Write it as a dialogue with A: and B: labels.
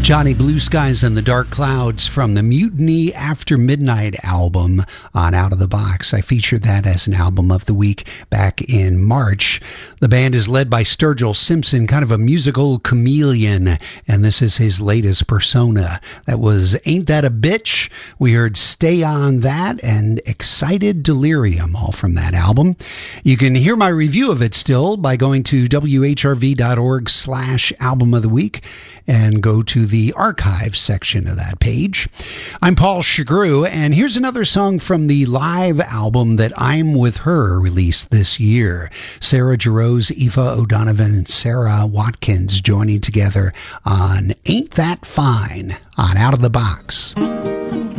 A: Johnny Blue Skies and the Dark Clouds from the Mutiny After Midnight album on Out of the Box. I featured that as an album of the week back in March. The band is led by Sturgill Simpson, kind of a musical chameleon, and this is his latest persona. That was Ain't That a Bitch? We heard Stay On That and Excited Delirium, all from that album. You can hear my review of it still by going to whrv.org/album of the week and go to the archives section of that page. I'm Paul Chagru, and here's another song from the live album that I'm With Her released this year. Sarah Jarosz, Aoife O'Donovan, and Sarah Watkins joining together on Ain't That Fine on Out of the Box.